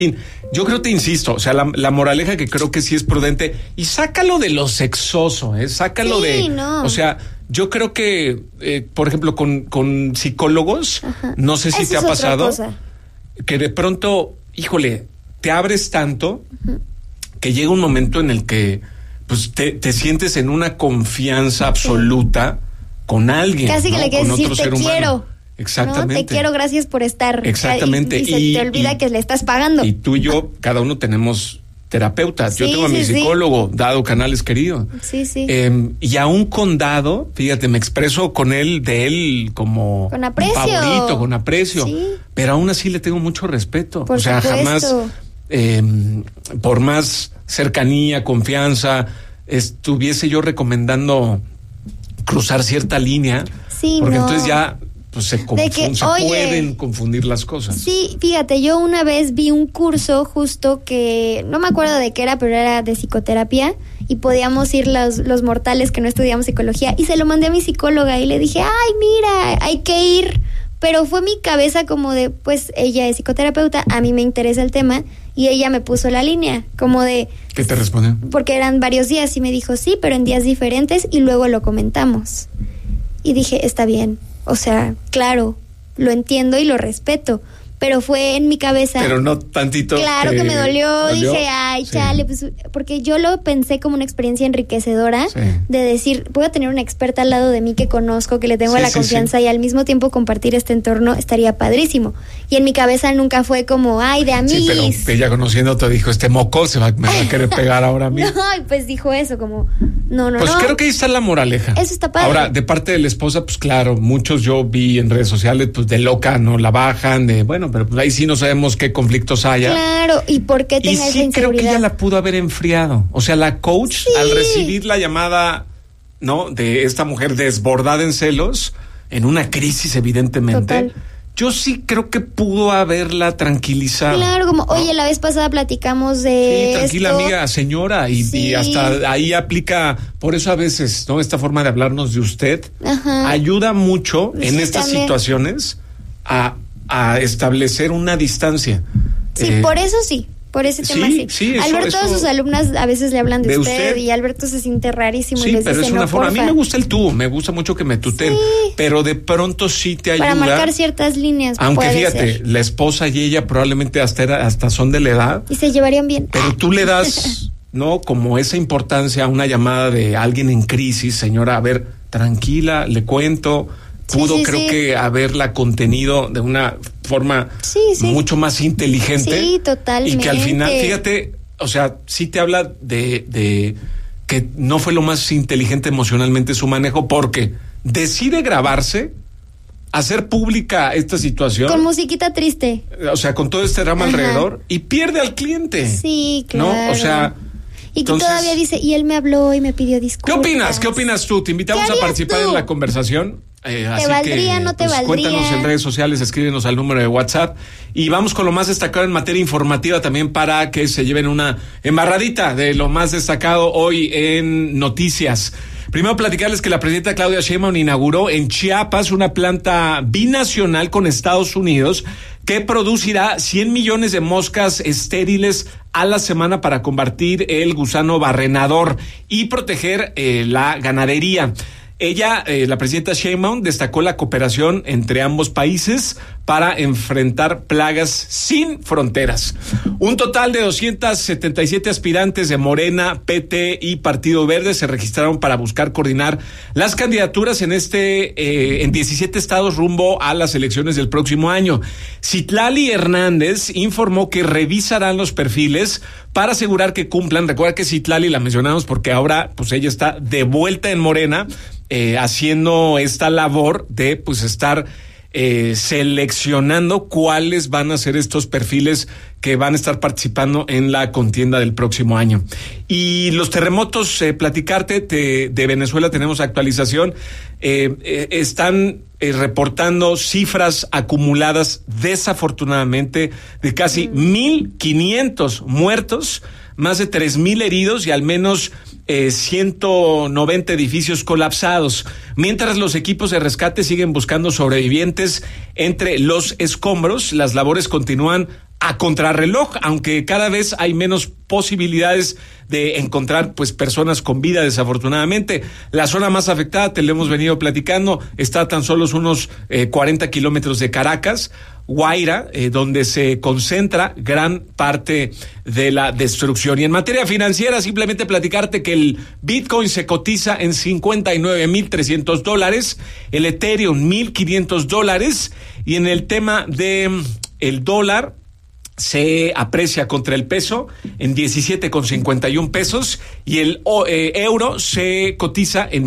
Yo creo, te insisto, o sea, la moraleja que creo que sí es prudente, y sácalo de lo sexoso, sácalo no. O sea, yo creo que, por ejemplo, con psicólogos, no sé si te ha pasado, que de pronto, híjole, te abres tanto que llega un momento en el que pues te sientes en una confianza absoluta con alguien. Casi que le quieres decir, te quiero. Exactamente. No, te quiero, gracias por estar. Exactamente. Y se te olvida que le estás pagando. Y tú y yo, cada uno tenemos terapeutas. Yo tengo a mi psicólogo, Dado Canales querido. Sí. Y aún con Dado, fíjate, me expreso con él, de él como con aprecio. Favorito, con aprecio. Sí. Pero aún así le tengo mucho respeto. Por supuesto. Jamás, por más cercanía, confianza, estuviese yo recomendando cruzar cierta línea. Sí, porque no. entonces ya pues se pueden confundir las cosas. Sí, fíjate, yo una vez vi un curso justo que no me acuerdo de qué era, pero era de psicoterapia y podíamos ir los mortales que no estudiamos psicología, y se lo mandé a mi psicóloga y le dije, ay, mira, hay que ir. Pero fue mi cabeza como de, pues ella es psicoterapeuta, a mí me interesa el tema, y ella me puso la línea, como de... ¿Qué te respondió? Porque eran varios días y me dijo, sí, pero en días diferentes y luego lo comentamos. Y dije, está bien, o sea, claro, lo entiendo y lo respeto, pero fue en mi cabeza. Pero no tantito. Claro que me dolió, dije, ay, chale, pues, porque yo lo pensé como una experiencia enriquecedora, de decir, voy a tener una experta al lado de mí que conozco, que le tengo la confianza, y al mismo tiempo compartir este entorno estaría padrísimo. Y en mi cabeza nunca fue como, ay, de amigos. Sí, pero ella conociéndote dijo, este moco me va a querer pegar ahora a mí. No, pues dijo eso, como, no. Pues creo que ahí está la moraleja. Eso está padre. Ahora, de parte de la esposa, pues claro, muchos yo vi en redes sociales, pues de loca, no la bajan, de bueno, pero pues ahí sí no sabemos qué conflictos haya. Claro, y por qué tenga esa inseguridad. Y sí creo que ella la pudo haber enfriado. O sea, la coach, al recibir la llamada, ¿no?, de esta mujer desbordada en celos, en una crisis evidentemente, total. Yo sí creo que pudo haberla tranquilizado. Claro, como, ¿no? Oye, la vez pasada platicamos de sí, tranquila, esto. amiga, señora, y hasta ahí aplica, por eso a veces, ¿no?, esta forma de hablarnos de usted, ayuda mucho en estas situaciones a establecer una distancia. Sí, por eso sí. Por ese tema sí. Alberto a sus alumnas a veces le hablan de usted y Alberto se siente rarísimo y les pero dice, es una no, forma. porfa. A mí me gusta el tú, me gusta mucho que me tuteen, pero de pronto sí te ayuda. Para marcar ciertas líneas. Aunque fíjate, la esposa y ella probablemente hasta son de la edad. Y se llevarían bien. Pero tú le das, ¿no?, como esa importancia a una llamada de alguien en crisis, señora, a ver, tranquila, le cuento. Pudo creo que haberla contenido de una forma mucho más inteligente. Sí, totalmente. Y que al final, fíjate, o sea, sí te habla de que no fue lo más inteligente emocionalmente su manejo, porque decide grabarse, hacer pública esta situación. Con musiquita triste. O sea, con todo este drama alrededor, y pierde al cliente. Sí, claro. ¿No? O sea... Y entonces, todavía dice, y él me habló y me pidió disculpas. ¿Qué opinas tú? Te invitamos a participar en la conversación. ¿Te valdría, no te valdría? Cuéntanos en redes sociales, escríbenos al número de WhatsApp. Y vamos con lo más destacado en materia informativa también, para que se lleven una embarradita de lo más destacado hoy en noticias. Primero, platicarles que la presidenta Claudia Sheinbaum inauguró en Chiapas una planta binacional con Estados Unidos que producirá 100 millones de moscas estériles a la semana para combatir el gusano barrenador y proteger la ganadería. Ella, la presidenta Sheinbaum, destacó la cooperación entre ambos países para enfrentar plagas sin fronteras. Un total de 277 aspirantes de Morena, PT y Partido Verde se registraron para buscar coordinar las candidaturas en 17 estados rumbo a las elecciones del próximo año. Citlali Hernández informó que revisarán los perfiles para asegurar que cumplan. Recuerda que Citlali la mencionamos porque ahora pues ella está de vuelta en Morena, haciendo esta labor de pues estar seleccionando cuáles van a ser estos perfiles que van a estar participando en la contienda del próximo año. Y los terremotos, platicarte de Venezuela, tenemos actualización, están reportando cifras acumuladas desafortunadamente de casi 1,500 muertos, más de 3,000 heridos y al menos 190 edificios colapsados, mientras los equipos de rescate siguen buscando sobrevivientes entre los escombros. Las labores continúan a contrarreloj, aunque cada vez hay menos posibilidades de encontrar pues personas con vida, desafortunadamente. La zona más afectada, te lo hemos venido platicando, está a tan solo unos 40 kilómetros de Caracas, Guaira, donde se concentra gran parte de la destrucción. Y en materia financiera, simplemente platicarte que el Bitcoin se cotiza en $59,300, el Ethereum $1,500, y en el tema de el dólar, se aprecia contra el peso en 17,51 pesos y el euro se cotiza en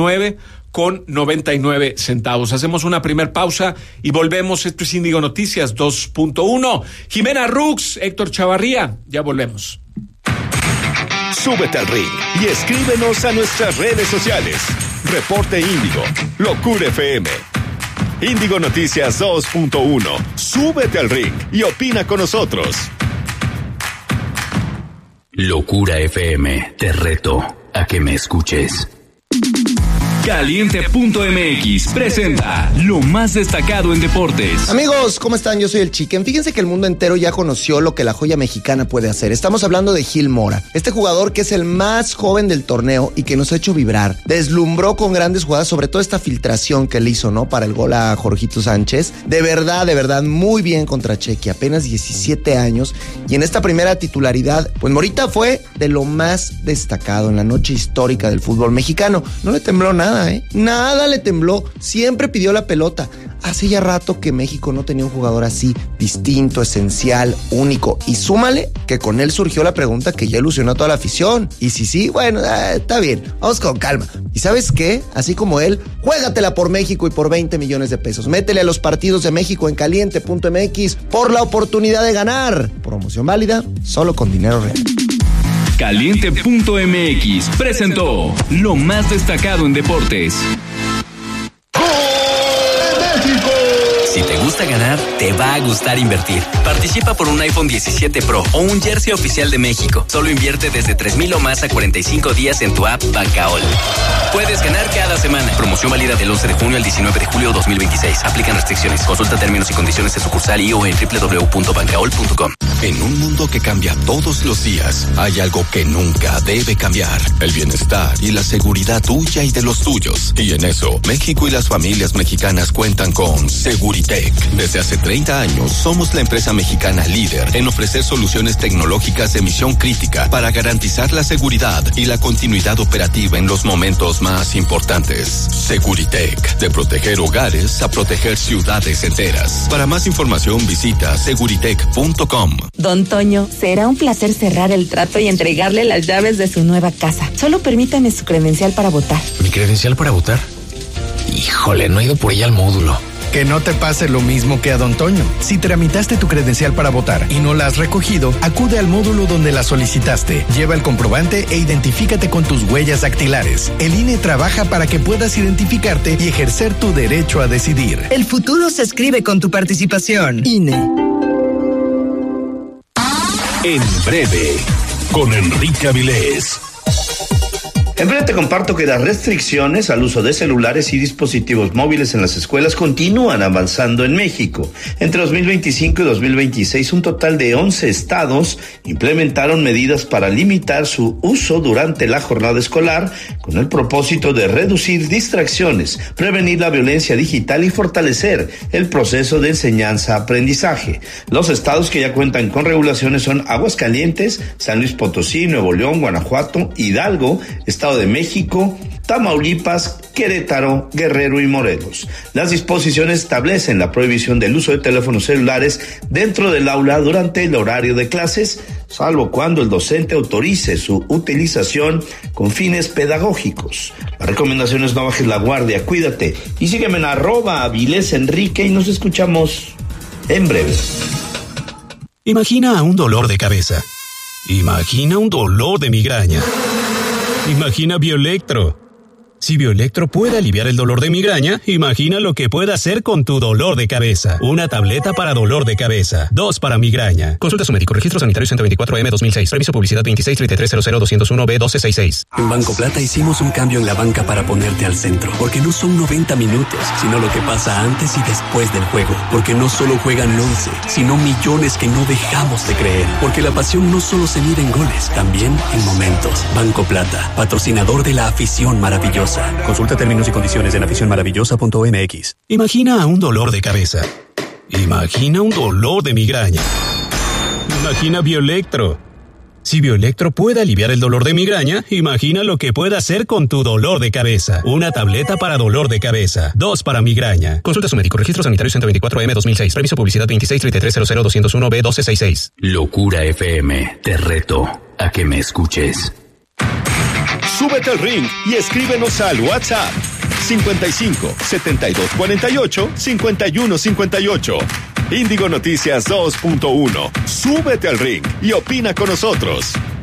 19,99 centavos. Hacemos una primer pausa y volvemos. Esto es Índigo Noticias 2.1. Jimena Rux, Héctor Chavarría, ya volvemos. Súbete al ring y escríbenos a nuestras redes sociales. Reporte Índigo, Locura FM. Índigo Noticias 2.1. Súbete al ring y opina con nosotros. Locura FM, te reto a que me escuches. Caliente.mx presenta lo más destacado en deportes. Amigos, ¿cómo están? Yo soy el Chicken. Fíjense que el mundo entero ya conoció lo que la joya mexicana puede hacer. Estamos hablando de Gil Mora, este jugador que es el más joven del torneo y que nos ha hecho vibrar. Deslumbró con grandes jugadas, sobre todo esta filtración que le hizo, ¿no? Para el gol a Jorgito Sánchez. De verdad, muy bien contra Chequia. Apenas 17 años. Y en esta primera titularidad, pues Morita fue de lo más destacado en la noche histórica del fútbol mexicano. No le tembló nada. Nada le tembló, siempre pidió la pelota. Hace ya rato que México no tenía un jugador así, distinto, esencial, único. Y súmale que con él surgió la pregunta que ya ilusionó a toda la afición. Y si sí, bueno, está bien, vamos con calma. ¿Y sabes qué? Así como él, juégatela por México y por 20 millones de pesos. Métele a los partidos de México en caliente.mx por la oportunidad de ganar. Promoción válida solo con dinero real. Caliente.mx presentó lo más destacado en deportes. Si te gusta ganar, te va a gustar invertir. Participa por un iPhone 17 Pro o un jersey oficial de México. Solo invierte desde 3,000 o más a 45 días en tu app Bancaol. Puedes ganar cada semana. Promoción válida del 11 de junio al 19 de julio 2026. Aplican restricciones. Consulta términos y condiciones en sucursal y o en www.bancaol.com. En un mundo que cambia todos los días, hay algo que nunca debe cambiar: el bienestar y la seguridad tuya y de los tuyos. Y en eso, México y las familias mexicanas cuentan con Seguritech. Desde hace 30 años, somos la empresa mexicana líder en ofrecer soluciones tecnológicas de misión crítica para garantizar la seguridad y la continuidad operativa en los momentos más importantes. Seguritech, de proteger hogares a proteger ciudades enteras. Para más información, visita seguritech.com. Don Toño, será un placer cerrar el trato y entregarle las llaves de su nueva casa. Solo permítame su credencial para votar. ¿Mi credencial para votar? Híjole, no he ido por ella al módulo. Que no te pase lo mismo que a Don Toño. Si tramitaste tu credencial para votar y no la has recogido, acude al módulo donde la solicitaste. Lleva el comprobante e identifícate con tus huellas dactilares. El INE trabaja para que puedas identificarte y ejercer tu derecho a decidir. El futuro se escribe con tu participación. INE. En breve, con Enrique Avilés. En breve te comparto que las restricciones al uso de celulares y dispositivos móviles en las escuelas continúan avanzando en México. Entre 2025 y 2026, un total de 11 estados implementaron medidas para limitar su uso durante la jornada escolar, con el propósito de reducir distracciones, prevenir la violencia digital y fortalecer el proceso de enseñanza-aprendizaje. Los estados que ya cuentan con regulaciones son Aguascalientes, San Luis Potosí, Nuevo León, Guanajuato, Hidalgo, Estado de México, Tamaulipas, Querétaro, Guerrero y Morelos. Las disposiciones establecen la prohibición del uso de teléfonos celulares dentro del aula durante el horario de clases, salvo cuando el docente autorice su utilización con fines pedagógicos. La recomendación es no bajes la guardia, cuídate y sígueme en @AvilésEnrique y nos escuchamos en breve. Imagina un dolor de cabeza. Imagina un dolor de migraña. Imagina Bioelectro. Si Bioelectro puede aliviar el dolor de migraña, imagina lo que puede hacer con tu dolor de cabeza. Una tableta para dolor de cabeza. 2 para migraña. Consulta a su médico. Registro sanitario 124M 2006. Reviso publicidad 2633000201B1266. En Banco Plata hicimos un cambio en la banca para ponerte al centro. Porque no son 90 minutos, sino lo que pasa antes y después del juego. Porque no solo juegan 11, sino millones que no dejamos de creer. Porque la pasión no solo se mide en goles, también en momentos. Banco Plata, patrocinador de la afición maravillosa. Consulta términos y condiciones en aficionmaravillosa.mx. Imagina un dolor de cabeza. Imagina un dolor de migraña. Imagina Bioelectro. Si Bioelectro puede aliviar el dolor de migraña, imagina lo que puede hacer con tu dolor de cabeza. Una tableta para dolor de cabeza. 2 para migraña. Consulta a su médico. Registro sanitario 124M 2006. Reviso publicidad 2633000201B1266. Locura FM. Te reto a que me escuches. Súbete al ring y escríbenos al WhatsApp 55 72 48 51 58. Índigo Noticias 2.1. Súbete al ring y opina con nosotros.